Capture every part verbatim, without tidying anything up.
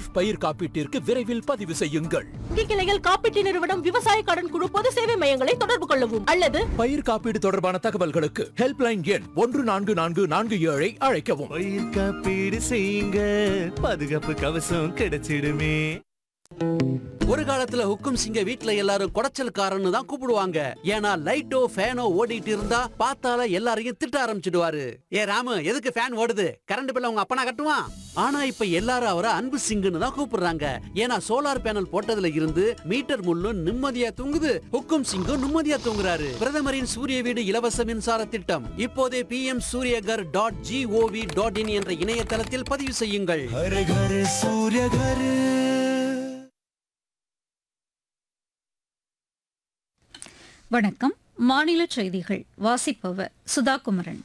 F பயிர் காப்பீட்டிற்கு விரைவில் பதிவு செய்யுங்கள். வங்கி கிளைகள், காப்பீட்டு நிறுவனம், விவசாய கடன் குழு, பொது சேவை மையங்களை தொடர்பு கொள்ளவும் அல்லது பயிர் காப்பீடு தொடர்பான தகவல்களுக்கு ஹெல்ப்லைன் எண் ஒன்று நான்கு நான்கு நான்கு ஏழை அழைக்கவும். பயிர் காப்பீடு செய்யுங்க, பாதுகாப்பு கவசம் கிடைச்சிடுமே. ஒரு காலத்துல ஹுக்கும் சிங்க வீட்ல எல்லாரும் குடைச்சல்காரன்னு தான் கூப்பிடுவாங்க. ஏன்னா லைட்டோ ஃபேனோ ஓடிட்டு இருந்தா பார்த்தால எல்லாரையும் திட்ட ஆரம்பிச்சிடுவாரு. ஏ ராமு, எதுக்கு ஃபேன் ஓடுது? கரண்ட் பில்ல உங்க அப்பனா கட்டுவான். ஆனா இப்ப எல்லாரும் அவரை அன்பு சிங்குன்னு தான் கூப்பிடுறாங்க. ஏன்னா சோலார் பேனல் போட்டதுல இருந்து மீட்டர் முள்ளும் நிம்மதியா தூங்குது, ஹுக்கும் சிங்கும் நிம்மதியா தூங்குறாரு. பிரதமரின் சூரிய வீடு இலவச மின்சார திட்டம் இப்போதே B M Surya Ghar dot gov dot in என்ற இணையதளத்தில் பதிவு செய்யுங்கள். ஹர ஹர சூரிய ஹர. வணக்கம். மாநில செய்திகள் வாசிப்பவர் சுதா குமரன்.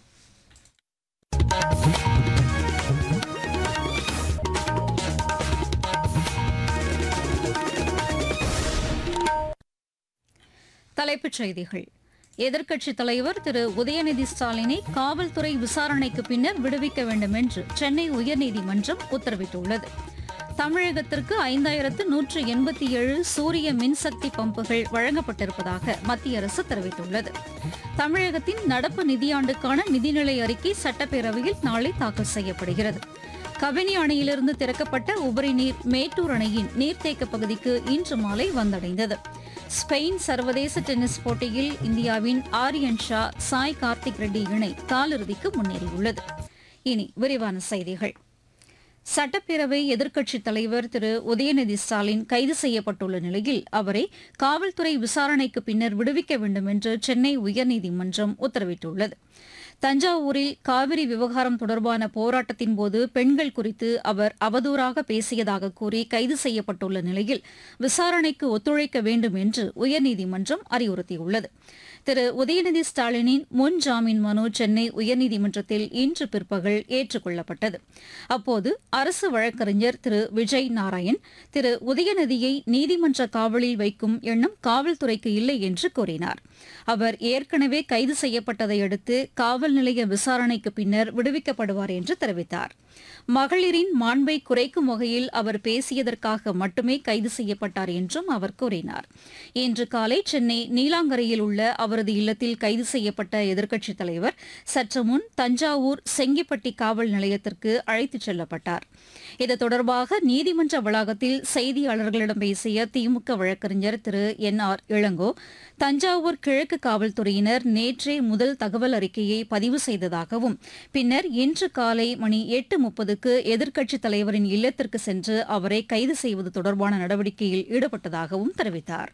தலைப்புச் செய்திகள். எதிர்க்கட்சித் தலைவர் திரு உதயநிதி ஸ்டாலினை காவல்துறை விசாரணைக்கு பின்னர் விடுவிக்க வேண்டும் என்று சென்னை உயர்நீதிமன்றம் உத்தரவிட்டுள்ளது. தமிழகத்திற்கு ஐந்தாயிரத்து நூற்று எண்பத்தி ஏழு சூரிய மின்சக்தி பம்புகள் வழங்கப்பட்டிருப்பதாக மத்திய அரசு தெரிவித்துள்ளது. தமிழகத்தின் நடப்பு நிதியாண்டுக்கான நிதிநிலை அறிக்கை சட்டப்பேரவையில் நாளை தாக்கல் செய்யப்படுகிறது. கபினி அணையிலிருந்து திறக்கப்பட்ட உபரி நீர் மேட்டூர் அணையின் நீர்த்தேக்க பகுதிக்கு இன்று மாலை வந்தடைந்தது. ஸ்பெயின் சர்வதேச டென்னிஸ் போட்டியில் இந்தியாவின் ஆரியன் ஷா, சாய் கார்த்திக் ரெட்டி இணை காலிறுதிக்கு முன்னேறியுள்ளது. இனி விரிவான செய்திகள். சட்டப்பேரவை எதிர்க்கட்சித் தலைவர் திரு உதயநிதி ஸ்டாலின் கைது செய்யப்பட்டுள்ள நிலையில் அவரை காவல்துறை விசாரணைக்கு பின்னர் விடுவிக்க வேண்டும் என்று சென்னை உயர்நீதிமன்றம் உத்தரவிட்டுள்ளது. தஞ்சாவூரில் காவிரி விவகாரம் தொடர்பான போராட்டத்தின் போது பெண்கள் குறித்து அவர் அவதூறாக பேசியதாக கூறி கைது செய்யப்பட்டுள்ள நிலையில் விசாரணைக்கு ஒத்துழைக்க வேண்டும் என்று உயர்நீதிமன்றம் அறிவுறுத்தியுள்ளது. திரு உதயநிதி ஸ்டாலினின் முன் ஜாமீன் மனு சென்னை உயர்நீதிமன்றத்தில் இன்று பிற்பகல் ஏற்றுக் கொள்ளப்பட்டது. அப்போது அரசு வழக்கறிஞர் திரு விஜய் நாராயண் திரு உதயநிதியை நீதிமன்ற காவலில் வைக்கும் எண்ணம் காவல்துறைக்கு இல்லை என்று கூறினார். அவர் ஏற்கனவே கைது செய்யப்பட்டதை அடுத்து காவல் நிலைய விசாரணைக்கு பின்னர் விடுவிக்கப்படுவார் என்று தெரிவித்தார். மகளிரின் மாண்பை குறைக்கும் வகையில் அவர் பேசியதற்காக மட்டுமே கைது செய்யப்பட்டார் என்றும் அவர் கூறினார். இன்று காலை சென்னை நீலாங்கரையில் உள்ள அவரது இல்லத்தில் கைது செய்யப்பட்ட எதிர்க்கட்சித் தலைவர் சற்று முன் தஞ்சாவூர் செங்கிப்பட்டி காவல் நிலையத்திற்கு அழைத்துச் செல்லப்பட்டார். இது தொடர்பாக நீதிமன்ற வளாகத்தில் செய்தியாளர்களிடம் பேசிய திமுக வழக்கறிஞர் திரு என் ஆர் இளங்கோ, தஞ்சாவூர் கிழக்கு காவல்துறையினர் நேற்றே முதல் தகவல் அறிக்கையை பதிவு செய்ததாகவும் பின்னர் இன்று காலை மணி எட்டு முப்பதுக்கு எதிர்க்கட்சித் தலைவரின் இல்லத்திற்கு சென்று அவரை கைது செய்வது தொடர்பான நடவடிக்கையில் ஈடுபட்டதாகவும் தெரிவித்தார்.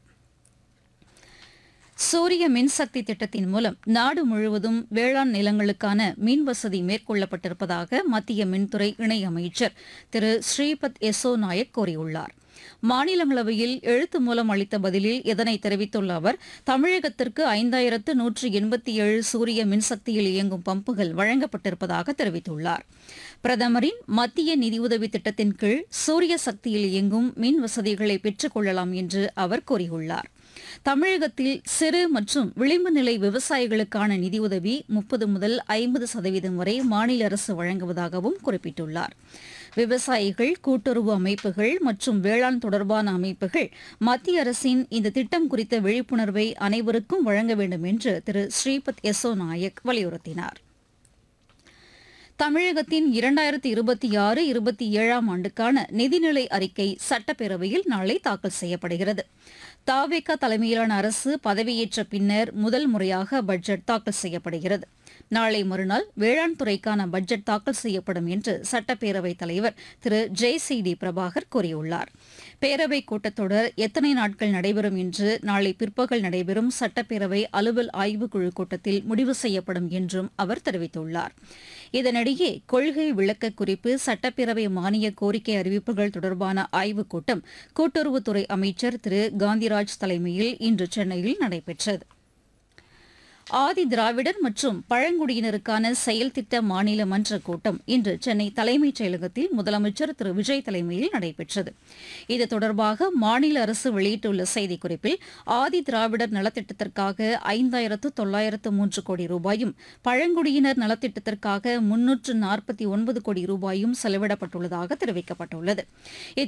சூரிய மின்சக்தி திட்டத்தின் மூலம் நாடு முழுவதும் வேளாண் நிலங்களுக்கான மின் வசதி மேற்கொள்ளப்பட்டிருப்பதாக மத்திய மின்துறை இணையமைச்சர் திரு ஸ்ரீபத் யெசோ நாயக் கூறியுள்ளார். மாநிலங்களவையில் எழுத்து மூலம் அளித்த பதிலில் இதனை தெரிவித்துள்ள அவர், தமிழகத்திற்கு ஐந்தாயிரத்து நூற்று எண்பத்தி ஏழு சூரிய மின்சக்தியில் இயங்கும் பம்புகள் வழங்கப்பட்டிருப்பதாக தெரிவித்துள்ளார். பிரதமரின் மத்திய நிதியுதவி திட்டத்தின் கீழ் சூரிய சக்தியில் இயங்கும் மின் வசதிகளை பெற்றுக் கொள்ளலாம் என்று அவர் கூறியுள்ளார். தமிழகத்தில் சிறு மற்றும் விளிம்பு நிலை விவசாயிகளுக்கான நிதியுதவி முப்பது முதல் ஐம்பது சதவீதம் வரை மாநில அரசு வழங்குவதாகவும் குறிப்பிட்டுள்ளார். விவசாயிகள், கூட்டுறவு அமைப்புகள் மற்றும் வேளாண் தொடர்பான அமைப்புகள் மத்திய அரசின் இந்த திட்டம் குறித்த விழிப்புணர்வை அனைவருக்கும் வழங்க வேண்டும் என்று திரு ஸ்ரீபத் யெசோ நாயக் வலியுறுத்தினார். தமிழகத்தின் இரண்டாயிரத்தி இருபத்தி ஆறு இருபத்தி ஏழாம் ஆண்டுக்கான நிதிநிலை அறிக்கை சட்டப்பேரவையில் நாளை தாக்கல் செய்யப்படுகிறது. தாவேகா தலைமையிலான அரசு பதவியேற்ற பின்னர் முதல் முறையாக பட்ஜெட் தாக்கல் செய்யப்படுகிறது. நாளை மறுநாள் வேளாண் துறைக்கான பட்ஜெட் தாக்கல் செய்யப்படும் என்று சட்டப்பேரவைத் தலைவர் திரு ஜெய் சி டி பிரபாகர் கூறியுள்ளார். பேரவைக் கூட்டத்தொடர் எத்தனை நாட்கள் நடைபெறும் என்று நாளை பிற்பகல் நடைபெறும் சட்டப்பேரவை அலுவல் ஆய்வுக்குழு கூட்டத்தில் முடிவு செய்யப்படும் என்றும் அவர் தெரிவித்துள்ளார். இதனிடையே கொள்கை விளக்க குறிப்பு, சட்டப்பேரவை மானிய கோரிக்கை அறிவிப்புகள் தொடர்பான ஆய்வுக் கூட்டம் கூட்டுறவுத்துறை அமைச்சர் திரு காந்திராஜ் தலைமையில் இன்று சென்னையில் நடைபெற்றது. ஆதி திராவிடர் மற்றும் பழங்குடியினருக்கான செயல் திட்ட மாநில மன்ற கூட்டம் இன்று சென்னை தலைமைச் செயலகத்தில் முதலமைச்சர் திரு விஜய் தலைமையில் நடைபெற்றது. இது தொடர்பாக மாநில அரசு வெளியிட்டுள்ள செய்திக்குறிப்பில், ஆதி திராவிடர் நலத்திட்டத்திற்காக ஐந்தாயிரத்து தொள்ளாயிரத்து மூன்று கோடி ரூபாயும், பழங்குடியினர் நலத்திட்டத்திற்காக முன்னூற்று நாற்பத்தி ஒன்பது கோடி ரூபாயும் செலவிடப்பட்டுள்ளதாக தெரிவிக்கப்பட்டுள்ளது.